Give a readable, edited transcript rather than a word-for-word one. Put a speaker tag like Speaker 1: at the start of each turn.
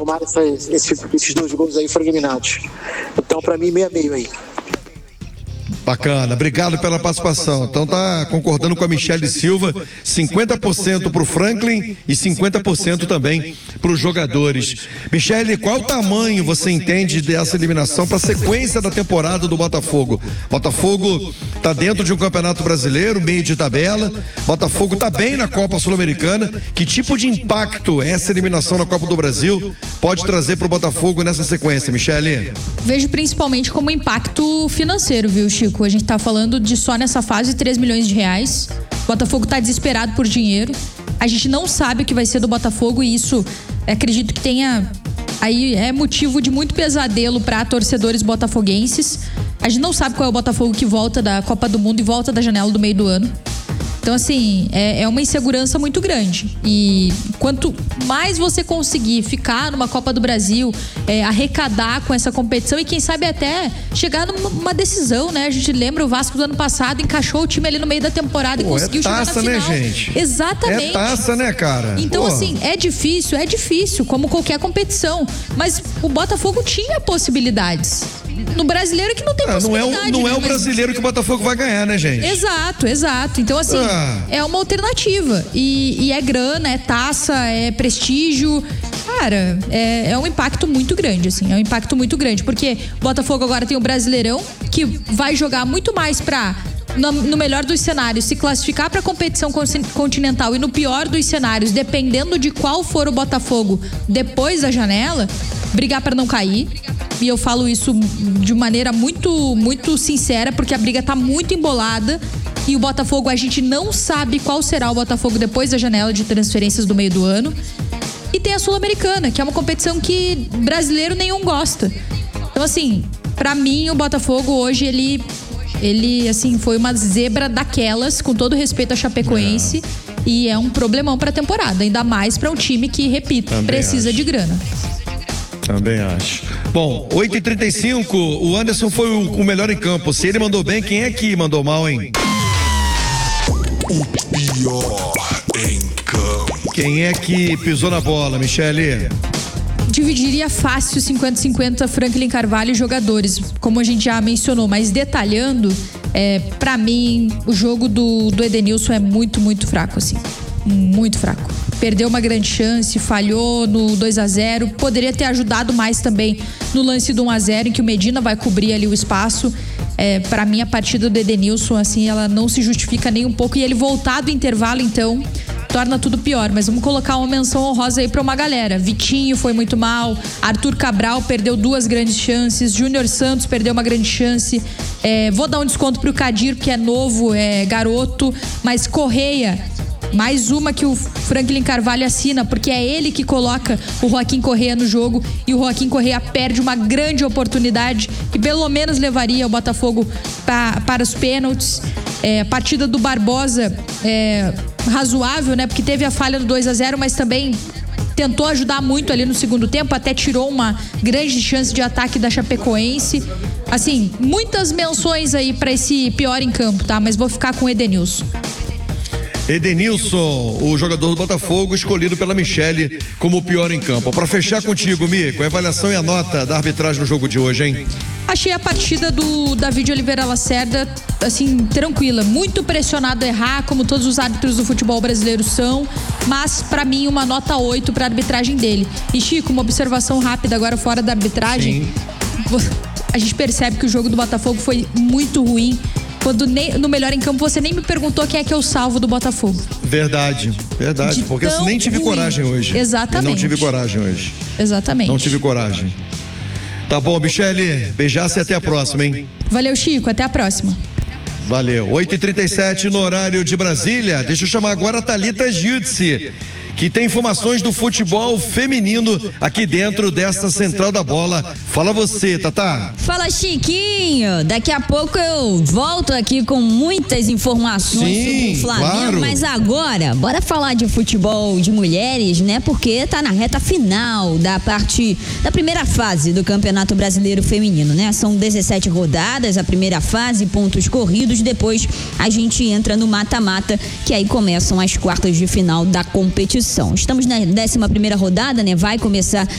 Speaker 1: tomar esses 2 gols aí foram eliminados. Então, para mim, 6-6 aí.
Speaker 2: Bacana, obrigado pela participação. Então tá concordando com a Michele Silva, 50% pro Franklin e 50% também pros jogadores. Michele, qual o tamanho você entende dessa eliminação para a sequência da temporada do Botafogo? Botafogo tá dentro de um Campeonato Brasileiro, meio de tabela. Botafogo tá bem na Copa Sul-Americana. Que tipo de impacto essa eliminação na Copa do Brasil pode trazer pro Botafogo nessa sequência, Michele?
Speaker 3: Vejo principalmente como impacto financeiro, viu, Chico? A gente tá falando de só nessa fase 3 milhões de reais. O Botafogo tá desesperado por dinheiro. A gente não sabe o que vai ser do Botafogo e isso, acredito que tenha aí é motivo de muito pesadelo para torcedores botafoguenses. A gente não sabe qual é o Botafogo que volta da Copa do Mundo e volta da janela do meio do ano. Então, assim, é uma insegurança muito grande. E quanto mais você conseguir ficar numa Copa do Brasil, arrecadar com essa competição e quem sabe até chegar numa decisão, né? A gente lembra o Vasco do ano passado, encaixou o time ali no meio da temporada e conseguiu chegar na final.
Speaker 2: É taça, né, gente?
Speaker 3: Exatamente.
Speaker 2: É taça, né, cara?
Speaker 3: Então, assim, é difícil, como qualquer competição. Mas o Botafogo tinha possibilidades. No brasileiro que não tem possibilidade.
Speaker 2: Não é o brasileiro que o Botafogo vai ganhar, né, gente?
Speaker 3: Exato. Então, assim, é uma alternativa. E é grana, é taça, é prestígio. Cara, é um impacto muito grande, assim. É um impacto muito grande. Porque o Botafogo agora tem o Brasileirão, que vai jogar muito mais pra, no melhor dos cenários, se classificar pra competição continental e no pior dos cenários, dependendo de qual for o Botafogo depois da janela, brigar pra não cair. E eu falo isso de maneira muito, muito sincera, porque a briga tá muito embolada e o Botafogo, a gente não sabe qual será o Botafogo depois da janela de transferências do meio do ano. E tem a Sul-Americana, que é uma competição que brasileiro nenhum gosta. Então, assim, pra mim, o Botafogo hoje, ele assim, foi uma zebra daquelas, com todo respeito a Chapecoense, e é um problemão pra temporada, ainda mais pra um time que, repito, precisa de grana.
Speaker 2: Também acho. Bom, 8h35, o Anderson foi o melhor em campo. Se ele mandou bem, quem é que mandou mal, hein?
Speaker 4: O pior em campo.
Speaker 2: Quem é que pisou na bola, Michele?
Speaker 3: Dividiria fácil 50-50 Franklin Carvalho e jogadores, como a gente já mencionou, mas detalhando, pra mim, o jogo do Edenilson é muito, muito fraco, assim. Muito fraco. Perdeu uma grande chance, falhou no 2-0, poderia ter ajudado mais também no lance do 1-0, em que o Medina vai cobrir ali o espaço. Pra mim, a partida do Edenilson, assim, ela não se justifica nem um pouco, e ele voltar do intervalo, então, torna tudo pior. Mas vamos colocar uma menção honrosa aí pra uma galera. Vitinho foi muito mal, Arthur Cabral perdeu 2 grandes chances, Júnior Santos perdeu uma grande chance. Vou dar um desconto pro Kadir, porque é novo, é garoto, mas Correia, mais uma que o Franklin Carvalho assina, porque é ele que coloca o Joaquim Correa no jogo, e o Joaquim Correa perde uma grande oportunidade que pelo menos levaria o Botafogo para os pênaltis. A partida do Barbosa razoável, né? Porque teve a falha do 2-0, mas também tentou ajudar muito ali no segundo tempo, até tirou uma grande chance de ataque da Chapecoense. Assim, muitas menções aí para esse pior em campo, tá? Mas vou ficar com o Edenilson.
Speaker 2: Edenilson, o jogador do Botafogo, escolhido pela Michele como o pior em campo. Para fechar contigo, Mico, a avaliação e a nota da arbitragem no jogo de hoje, hein?
Speaker 3: Achei a partida do David Oliveira Lacerda, assim, tranquila. Muito pressionado a errar, como todos os árbitros do futebol brasileiro são. Mas, pra mim, uma nota 8 pra arbitragem dele. E, Chico, uma observação rápida agora fora da arbitragem. Sim. A gente percebe que o jogo do Botafogo foi muito ruim. Quando no melhor em campo você nem me perguntou quem é que eu salvo do Botafogo.
Speaker 2: Verdade, porque eu nem tive coragem hoje.
Speaker 3: Exatamente.
Speaker 2: Eu não tive coragem hoje.
Speaker 3: Exatamente.
Speaker 2: Não tive coragem. Tá bom, Michele, beijasse e até a próxima, hein?
Speaker 3: Valeu, Chico, até a próxima.
Speaker 2: Valeu, 8h37 no horário de Brasília. Deixa eu chamar agora a Thalita Giudice, que tem informações do futebol feminino aqui dentro desta Central da Bola. Fala você, Tatá.
Speaker 5: Fala, Chiquinho. Daqui a pouco eu volto aqui com muitas informações sobre o Flamengo, claro. Mas agora, bora falar de futebol de mulheres, né? Porque tá na reta final da primeira fase do Campeonato Brasileiro Feminino, né? São 17 rodadas, a primeira fase, pontos corridos, depois a gente entra no mata-mata, que aí começam as quartas de final da competição. Estamos na 11ª rodada, né? Vai começar